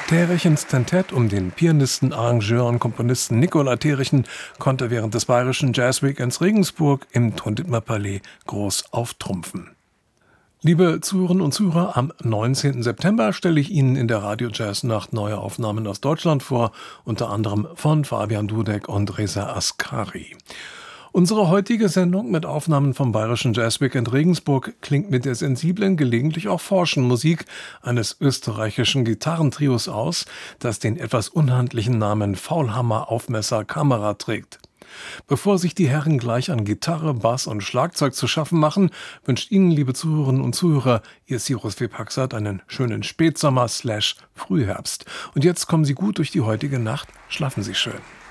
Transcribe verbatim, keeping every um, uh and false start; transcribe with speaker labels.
Speaker 1: Terrichens Tentett um den Pianisten, Arrangeur und Komponisten Nicola Terrichen konnte während des Bayerischen Jazz Weekends Regensburg im Ton-Dittmar-Palais groß auftrumpfen. Liebe Zuhörerinnen und Zuhörer, am neunzehnten September stelle ich Ihnen in der Radio Jazz Nacht neue Aufnahmen aus Deutschland vor, unter anderem von Fabian Dudek und Reza Askari. Unsere heutige Sendung mit Aufnahmen vom Bayerischen Jazz Weekend Regensburg klingt mit der sensiblen, gelegentlich auch forschen Musik eines österreichischen Gitarrentrios aus, das den etwas unhandlichen Namen Faulhammer Aufmesser Kamera trägt. Bevor sich die Herren gleich an Gitarre, Bass und Schlagzeug zu schaffen machen, wünscht Ihnen, liebe Zuhörerinnen und Zuhörer, Ihr Cyrus Webhaxat einen schönen Spätsommer slash Frühherbst. Und jetzt kommen Sie gut durch die heutige Nacht, schlafen Sie schön.